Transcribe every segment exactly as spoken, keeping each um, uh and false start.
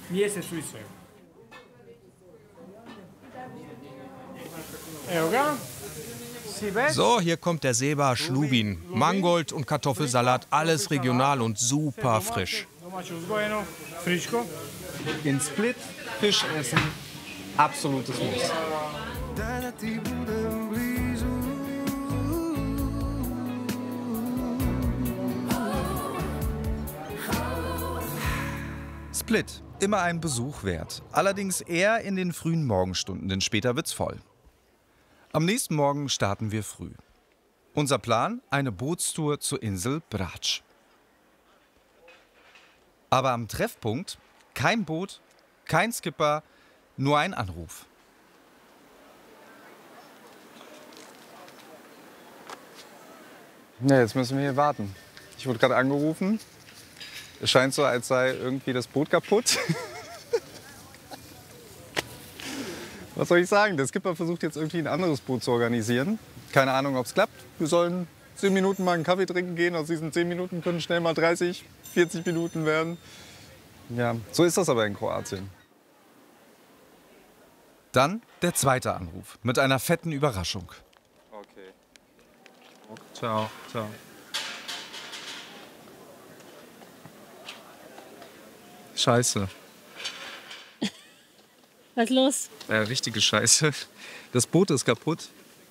mjesec u Israelu. Evo ga. So, hier kommt der Seba Schlubin. Mangold und Kartoffelsalat, alles regional und super frisch. In Split Fisch essen, absolutes Muss. Split, immer ein Besuch wert. Allerdings eher in den frühen Morgenstunden, denn später wird's voll. Am nächsten Morgen starten wir früh. Unser Plan? Eine Bootstour zur Insel Brač. Aber am Treffpunkt kein Boot, kein Skipper, nur ein Anruf. Ja, jetzt müssen wir hier warten. Ich wurde gerade angerufen. Es scheint so, als sei irgendwie das Boot kaputt. Was soll ich sagen? Der Skipper versucht jetzt irgendwie ein anderes Boot zu organisieren. Keine Ahnung, ob es klappt. Wir sollen zehn Minuten mal einen Kaffee trinken gehen. Aus diesen zehn Minuten können schnell mal dreißig, vierzig Minuten werden. Ja, so ist das aber in Kroatien. Dann der zweite Anruf mit einer fetten Überraschung. Okay. Ciao, ciao. Scheiße. Was ist los? Ja, richtige Scheiße. Das Boot ist kaputt.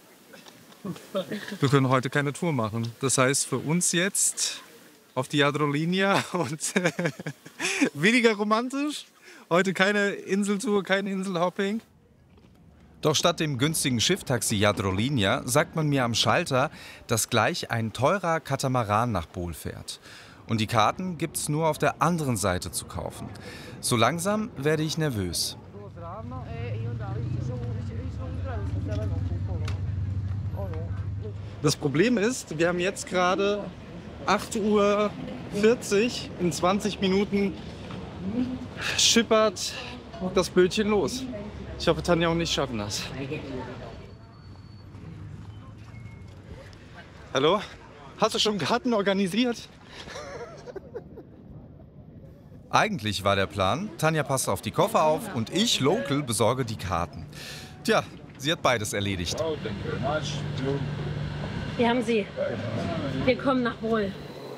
Wir können heute keine Tour machen. Das heißt für uns jetzt auf die Jadrolinja und weniger romantisch. Heute keine Inseltour, kein Inselhopping. Doch statt dem günstigen Schifftaxi Jadrolinja sagt man mir am Schalter, dass gleich ein teurer Katamaran nach Bol fährt. Und die Karten gibt's nur auf der anderen Seite zu kaufen. So langsam werde ich nervös. Das Problem ist, wir haben jetzt gerade acht Uhr vierzig. In zwanzig Minuten schippert das Bötchen los. Ich hoffe, Tanja und ich schaffen das. Hallo? Hast du schon Karten organisiert? Eigentlich war der Plan, Tanja passt auf die Koffer auf und ich, Local, besorge die Karten. Tja, sie hat beides erledigt. Wir haben sie. Wir kommen nach Bol.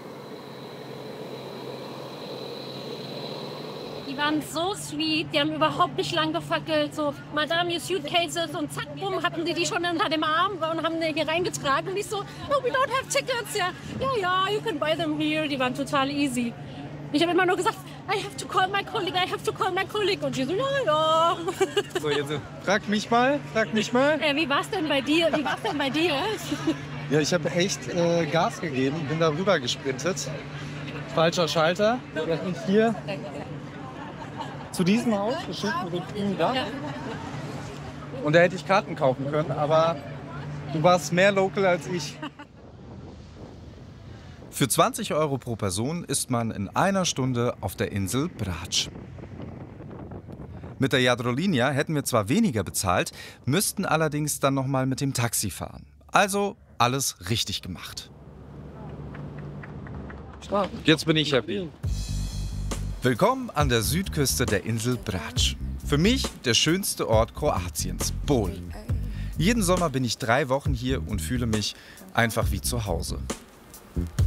Die waren so sweet, die haben überhaupt nicht lang gefackelt. So, Madame, your suitcases und zack, bumm, hatten die die schon unter dem Arm und haben die hier reingetragen. Und ich so, oh, we don't have tickets. Ja, ja, ja, you can buy them here. Die waren total easy. Ich habe immer nur gesagt, I have to call my colleague, I have to call my colleague. Und sie so, ja, ja. So, jetzt frag mich mal, frag mich mal. Äh, wie war's denn bei dir? Wie war's denn bei dir? Ja, ich habe echt äh, Gas gegeben, bin da rüber gesprintet. Falscher Schalter. Wir sind hier zu diesem Haus, geschickt mit dem grünen Dach. Ja. Und da hätte ich Karten kaufen können, aber du warst mehr local als ich. Für zwanzig Euro pro Person ist man in einer Stunde auf der Insel Brač. Mit der Jadrolinja hätten wir zwar weniger bezahlt, müssten allerdings dann noch mal mit dem Taxi fahren. Also alles richtig gemacht. Jetzt bin ich happy. Willkommen an der Südküste der Insel Brač. Für mich der schönste Ort Kroatiens, Bol. Jeden Sommer bin ich drei Wochen hier und fühle mich einfach wie zu Hause.